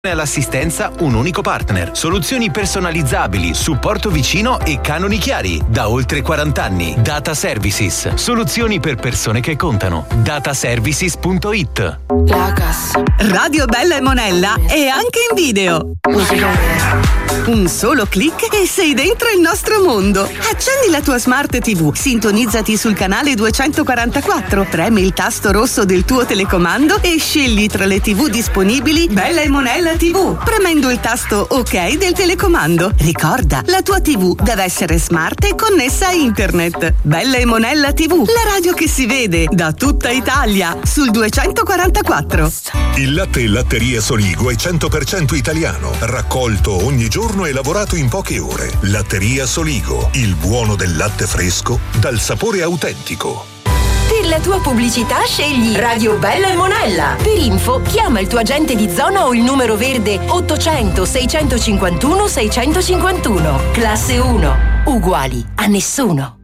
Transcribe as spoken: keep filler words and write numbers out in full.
All'assistenza un unico partner, soluzioni personalizzabili, supporto vicino e canoni chiari. Da oltre quaranta anni. Data Services, soluzioni per persone che contano. dataservices punto it. Radio Bella e Monella è anche in video. Un solo click e sei dentro il nostro mondo. Accendi la tua Smart tivù, sintonizzati sul canale duecentoquarantaquattro, premi il tasto rosso del tuo telecomando e scegli tra le tivù disponibili Bella e Monella tivù, premendo il tasto OK del telecomando. Ricorda, la tua tivù deve essere smart e connessa a internet. Bella e Monella tivù, la radio che si vede da tutta Italia, sul duecentoquarantaquattro. Il latte e latteria Soligo è cento per cento italiano, raccolto ogni giorno e lavorato in poche ore. Latteria Soligo, il buono del latte fresco dal sapore autentico. Per la tua pubblicità scegli Radio Bella e Monella. Per info chiama il tuo agente di zona o il numero verde ottocento seicentocinquantuno seicentocinquantuno. Classe uno. Uguali a nessuno.